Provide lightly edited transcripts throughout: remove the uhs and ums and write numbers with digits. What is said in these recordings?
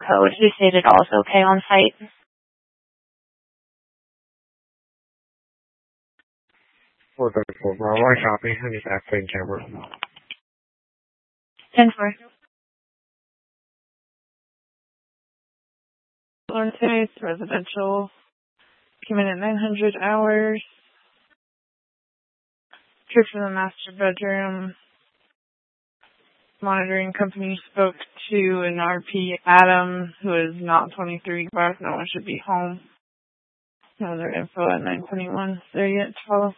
code, who stated all is okay on site. 434 Bravo, I copy. I just activating camera. 10-4. Lawrence, residential, came in at 900 hours. Trip for the master bedroom. Monitoring company spoke to an RP, Adam, who is not 23 back. No one should be home. No other info at 921. Is there yet to follow?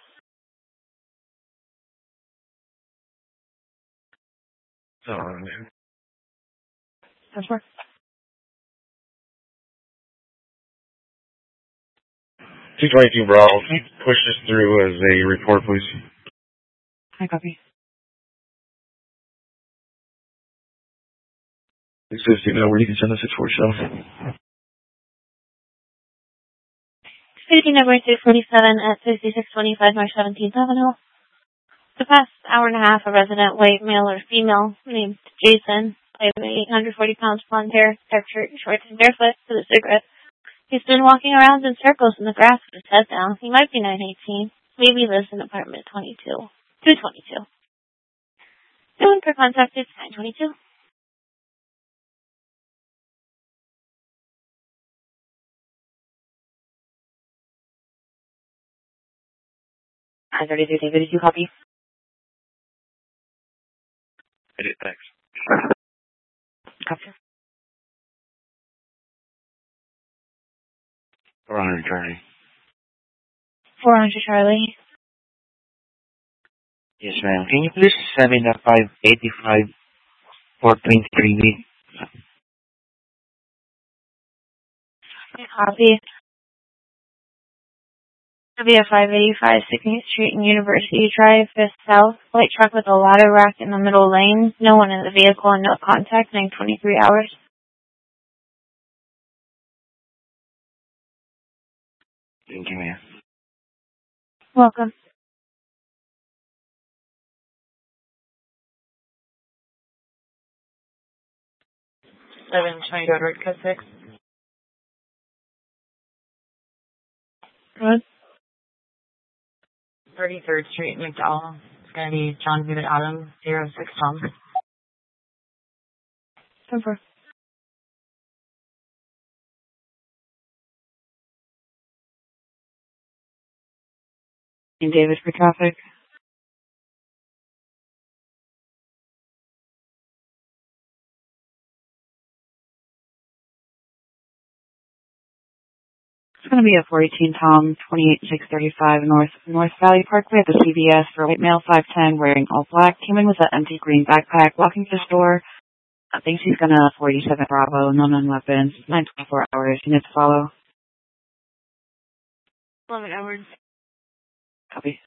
That's where. 222 Bravo, push this through as a report, please. I copy. It says, you know where you can send a 647. Speaking number 247 at 5625 North 17th Avenue. The past hour and a half, a resident, white, male or female, named Jason, 840 pounds, blonde hair, dark shirt, shorts, and barefoot, with a cigarette. He's been walking around in circles in the grass with his head down. He might be 918. Maybe lives in apartment 222. No one per contact is 922. I-33 David, did you copy? I did, thanks. Copy. 400 Charlie. 400 Charlie. Yes, ma'am. Can you please send me the 585 423 week? Copy. It'll be a 585 2nd Street and University Drive, Fifth South. White truck with a ladder rack in the middle lane. No one in the vehicle and no contact. 923 hours. Thank you, ma'am. Welcome. Trying to go to Red 6. Good. 33rd Street, McDowell. It's going to be John David Adam, 06 Tom. 10-4. And David for traffic. It's going to be a 418 Tom, 28635 North Valley Parkway at the CVS for white male, 5'10", wearing all black. Came in with an empty green backpack, walking to the store. I think he's going to 487 Bravo, no known weapons, 924 hours. You need to follow. 11 hours. Copy.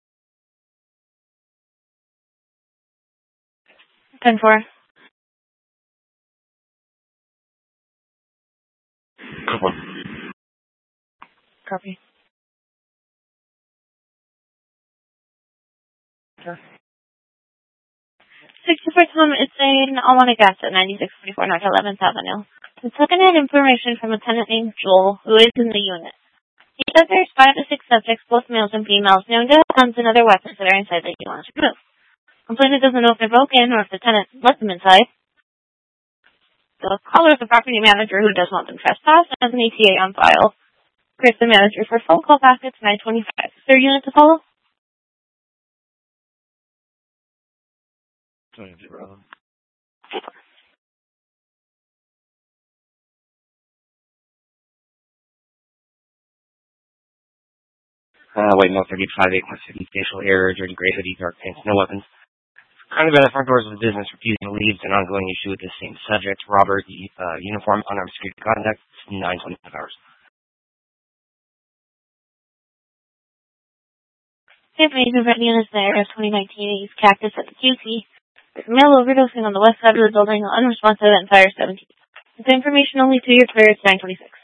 10-4. Come on. Copy. Sure. 64 Tom is saying, I want to guess at 9644 North 11th Avenue. It's looking at information from a tenant named Joel, who is in the unit. He says there's 5 to 6 subjects, both males and females, known to have guns and other weapons that are inside that he wants to remove. Complainant doesn't know if they're broken or if the tenant let them inside. The caller is the property manager who does want them trespassed and has an ETA on file. Chris, the manager, for phone call back at 925. Is there a unit to follow? 20 Bravo. White male 35, 8 facial error, dirty gray hoodie, dark pants, no weapons. Kind of at the front doors of the business, refusing to leave. An ongoing issue with the same subject. Robert, uniform, unarmed security contact, 925 hours. Information for the units there is 2019 East Cactus at the QC. There's a male overdosing on the west side of the building, unresponsive at Empire 17. It's information only to your clear, it's 926.